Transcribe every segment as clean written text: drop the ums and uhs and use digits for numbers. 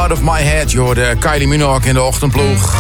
Out of My Head. Je hoorde Kylie Minogue in de ochtendploeg.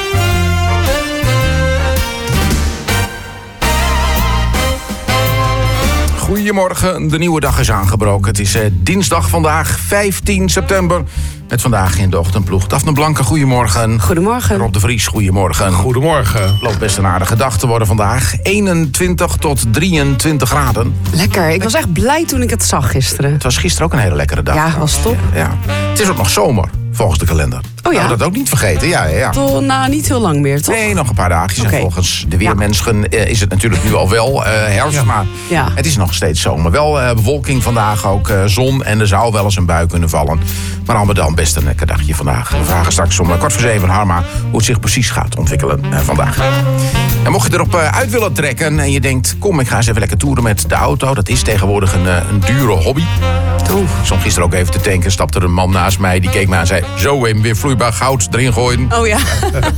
Goedemorgen, de nieuwe dag is aangebroken. Het is dinsdag vandaag, 15 september. Met vandaag in de ochtendploeg Daphne Blanke, goedemorgen. Goedemorgen. Rob de Vries, goedemorgen. Goedemorgen. Loopt best een aardige dag te worden vandaag. 21 tot 23 graden. Lekker. Ik was echt blij toen ik het zag gisteren. Het was gisteren ook een hele lekkere dag. Ja, was top. Ja. Het is ook nog zomer, volgens de kalender. Oh ja? Nou, dat ook niet vergeten. Ja. Nou, niet heel lang meer, toch? Nee, nog een paar dagjes. Okay. En volgens de weermensen is het natuurlijk nu al wel herfst. Maar het is nog steeds zomer. Wel bewolking vandaag, ook zon. En er zou wel eens een bui kunnen vallen. Maar al met al best een lekker dagje vandaag. We vragen straks om 6:15 aan Harma hoe het zich precies gaat ontwikkelen vandaag. En mocht je erop uit willen trekken en je denkt, kom, ik ga eens even lekker toeren met de auto. Dat is tegenwoordig een dure hobby. Ik stond gisteren ook even te tanken. Stapte er een man naast mij, die keek me aan en zei, zo even weer vloeibaar goud erin gooien. Oh ja.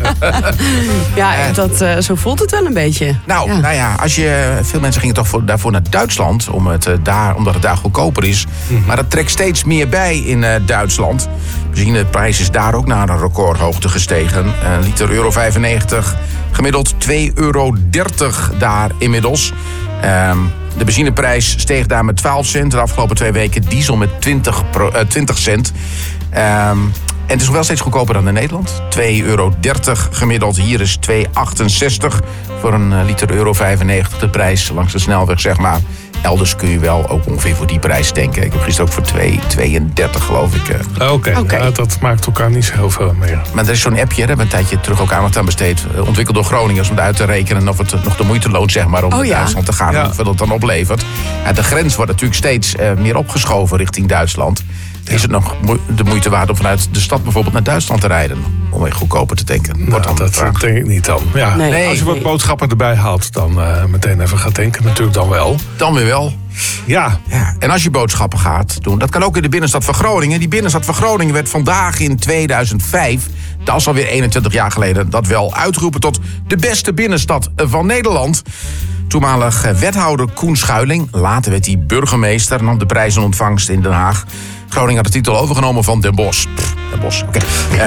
Zo voelt het wel een beetje. Nou ja, veel mensen gingen toch daarvoor naar Duitsland, omdat het daar goedkoper is. Maar dat trekt steeds meer bij in Duitsland. We zien de prijs is daar ook naar een recordhoogte gestegen. Een liter euro 95, gemiddeld €2,30 daar inmiddels. De benzineprijs steeg daar met 12 cent. De afgelopen 2 weken diesel met 20 cent. En het is nog wel steeds goedkoper dan in Nederland. €2,30 gemiddeld. Hier is €2,68 voor een liter euro 95 de prijs langs de snelweg, zeg maar. Elders kun je wel ook ongeveer voor die prijs denken. Ik heb gisteren ook voor €2,32 geloof ik. Oké. Ja, dat maakt elkaar niet zo heel veel meer. Maar er is zo'n appje, daar hebben we een tijdje terug ook aandacht aan besteed. Ontwikkeld door Groningers om uit te rekenen of het nog de moeite loont, zeg maar, om naar Duitsland te gaan. En hoeveel het dan oplevert. Ja, de grens wordt natuurlijk steeds meer opgeschoven richting Duitsland. Ja. Is het nog de moeite waard om vanuit de stad bijvoorbeeld naar Duitsland te rijden? Om weer goedkoper te tanken? Dat denk ik niet dan. Ja. Nee, als je wat boodschappen erbij haalt, dan meteen even gaat tanken natuurlijk dan wel. Dan weer wel. Ja. En als je boodschappen gaat doen, dat kan ook in de binnenstad van Groningen. Die binnenstad van Groningen werd vandaag in 2005, dat is alweer 21 jaar geleden, dat wel uitgeroepen tot de beste binnenstad van Nederland. Toenmalig wethouder Koen Schuiling, later werd hij burgemeester, nam de prijs in ontvangst in Den Haag. Groningen had de titel overgenomen van Den Bosch. Den Bosch, oké.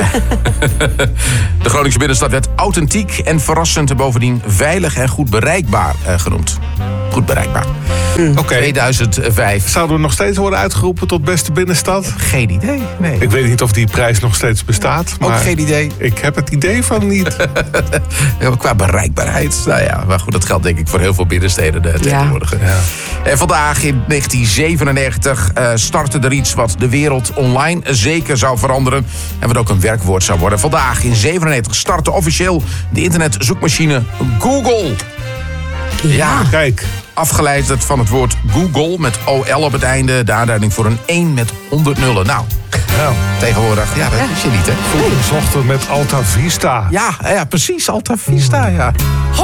De Groningse binnenstad werd authentiek en verrassend en bovendien veilig en goed bereikbaar genoemd. Goed bereikbaar. Oké. 2005. Zouden we nog steeds worden uitgeroepen tot beste binnenstad? Geen idee, nee. Ik weet niet of die prijs nog steeds bestaat. Maar ook geen idee. Ik heb het idee van niet. Qua bereikbaarheid. Nou ja, maar goed, dat geldt denk ik voor heel veel binnensteden tegenwoordig. Ja. En vandaag in 1997 startte er iets wat de wereld online zeker zou veranderen. En wat ook een werkwoord zou worden. Vandaag in 1997 startte officieel de internetzoekmachine Google. Ja, kijk. Afgeleid van het woord Google met OL op het einde. De aanduiding voor een 1 met 100 nullen. Nou, tegenwoordig, dat is je niet, hè? Vroeger zochten we met Alta Vista. Ja, precies, Alta Vista, ja.